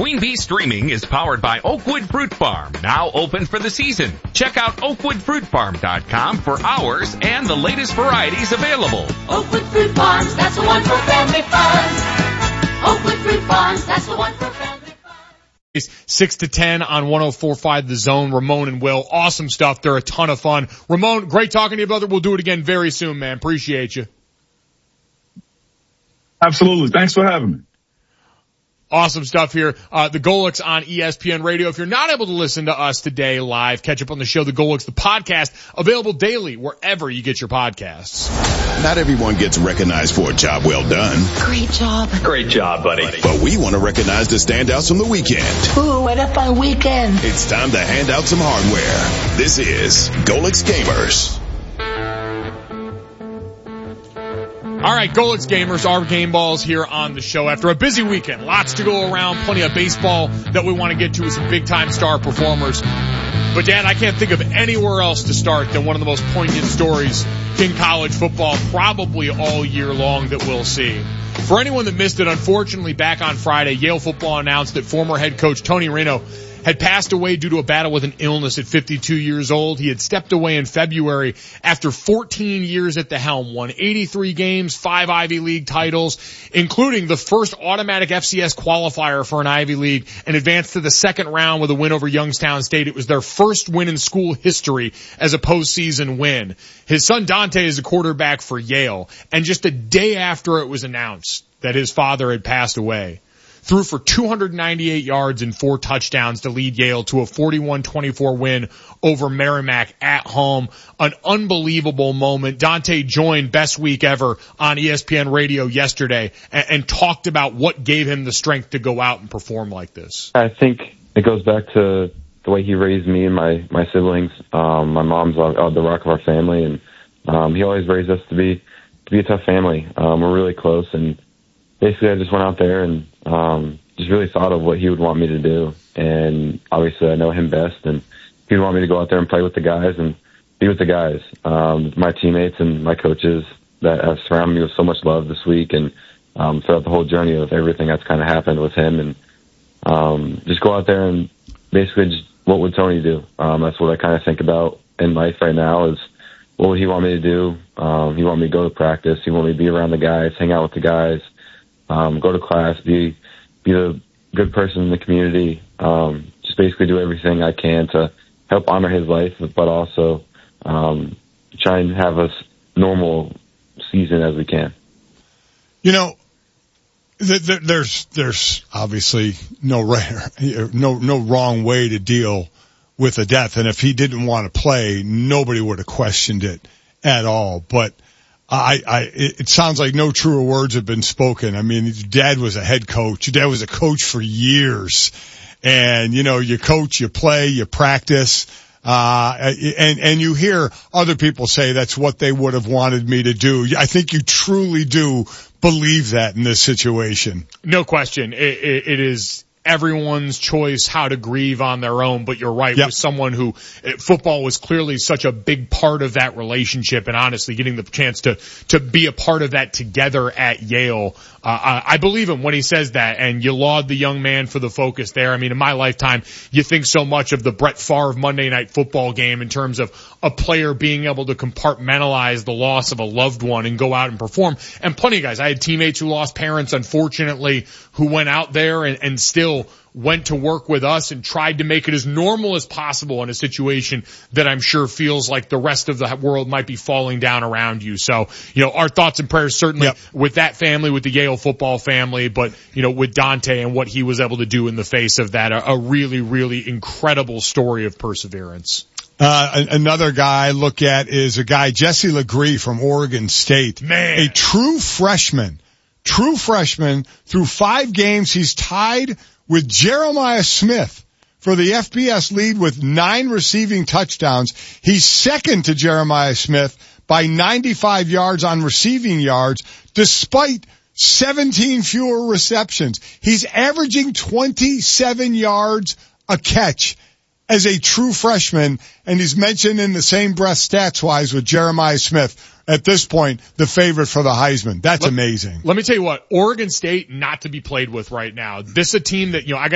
Queen Bee Streaming is powered by Oakwood Fruit Farm, now open for the season. Check out oakwoodfruitfarm.com for hours and the latest varieties available. Oakwood Fruit Farms, that's the one for family fun. Oakwood Fruit Farms, that's the one for family fun. 6 to 10 on 104.5 The Zone. Ramon and Will, awesome stuff. They're a ton of fun. Ramon, great talking to you, brother. We'll do it again very soon, man. Appreciate you. Absolutely. Thanks for having me. Awesome stuff here. The Golics on ESPN Radio. If you're not able to listen to us today live, catch up on the show, The Golics, the podcast, available daily wherever you get your podcasts. Not everyone gets recognized for a job well done. Great job. Great job, buddy. But we want to recognize the standouts from the weekend. Ooh, what a fun weekend. It's time to hand out some hardware. This is Golics Gamers. All right, Golics Gamers, our game balls here on the show after a busy weekend. Lots to go around, plenty of baseball that we want to get to with some big-time star performers. But, Dan, I can't think of anywhere else to start than one of the most poignant stories in college football probably all year long that we'll see. For anyone that missed it, unfortunately, back on Friday, Yale football announced that former head coach Tony Reno had passed away due to a battle with an illness at 52 years old. He had stepped away in February after 14 years at the helm, won 83 games, 5 Ivy League titles, including the first automatic FCS qualifier for an Ivy League, and advanced to the second round with a win over Youngstown State. It was their first win in school history as a postseason win. His son Dante is a quarterback for Yale, and just a day after it was announced that his father had passed away, threw for 298 yards and 4 touchdowns to lead Yale to a 41-24 win over Merrimack at home. An unbelievable moment. Dante joined Best Week Ever on ESPN Radio yesterday and talked about what gave him the strength to go out and perform like this. I think it goes back to the way he raised me and my siblings. My mom's the rock of our family, and he always raised us to be a tough family. We're really close, and basically I just went out there and just really thought of what he would want me to do. And obviously I know him best, and he would want me to go out there and play with the guys and be with the guys, my teammates and my coaches that have surrounded me with so much love this week and throughout the whole journey of everything that's kind of happened with him. And just go out there and basically just, what would Tony do? That's what I kind of think about in life right now is what would he want me to do? He want me to go to practice. He want me to be around the guys, hang out with the guys, go to class, be a good person in the community, just basically do everything I can to help honor his life, but also try and have a normal season as we can. You know, there's obviously no wrong way to deal with a death, and if he didn't want to play, nobody would have questioned it at all. But it sounds like no truer words have been spoken. I mean, Dad was a head coach. Dad was a coach for years. And, you know, you coach, you play, you practice, and you hear other people say that's what they would have wanted me to do. I think you truly do believe that in this situation. No question. It is everyone's choice how to grieve on their own, but you're right. Yep. With someone who football was clearly such a big part of that relationship, and honestly getting the chance to be a part of that together at Yale. I believe him when he says that, and you laud the young man for the focus there. I mean, in my lifetime, you think so much of the Brett Favre Monday Night Football game in terms of a player being able to compartmentalize the loss of a loved one and go out and perform. And plenty of guys. I had teammates who lost parents, unfortunately, who went out there and still went to work with us and tried to make it as normal as possible in a situation that I'm sure feels like the rest of the world might be falling down around you. So, you know, our thoughts and prayers certainly with that family, with the Yale football family, but, you know, with Dante and what he was able to do in the face of that, a really, really incredible story of perseverance. Another guy I look at is a guy, Jesse LeGree from Oregon State. Man. A true freshman. Through 5 games, he's tied with Jeremiah Smith for the FBS lead with 9 receiving touchdowns. He's second to Jeremiah Smith by 95 yards on receiving yards, despite 17 fewer receptions. He's averaging 27 yards a catch as a true freshman, and he's mentioned in the same breath stats-wise with Jeremiah Smith. At this point, the favorite for the Heisman. That's amazing. Let me tell you what, Oregon State not to be played with right now. This is a team that, you know, I got